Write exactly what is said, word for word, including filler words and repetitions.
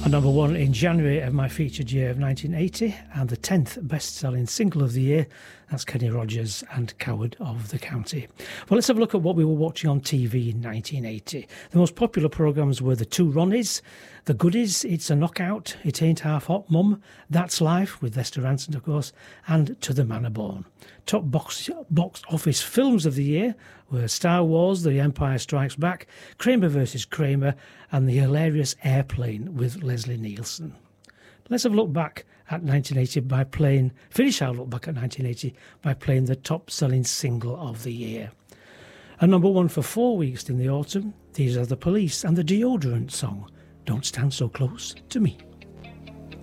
A number one in January of my featured year of nineteen eighty, and the tenth best-selling single of the year. That's Kenny Rogers and Coward of the County. Well, let's have a look at what we were watching on T V in nineteen eighty. The most popular programmes were The Two Ronnies, The Goodies, It's a Knockout, It Ain't Half Hot Mum, That's Life, with Lester Ranson, of course, and To the Manor Born. Top box, box office films of the year were Star Wars, The Empire Strikes Back, Kramer versus Kramer, and the hilarious Airplane with Leslie Nielsen. Let's have a look back at nineteen eighty by playing, finish our look back at nineteen eighty by playing the top-selling single of the year. A number one for four weeks in the autumn, these are The Police and the Deodorant song, Don't Stand So Close to Me.